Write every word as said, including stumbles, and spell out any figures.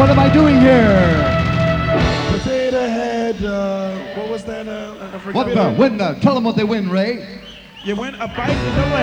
what am I doing here? Potato Head, uh, what was that? Uh, I forget What the? it. Win the. Tell them what they win, Ray. You win a bike, a double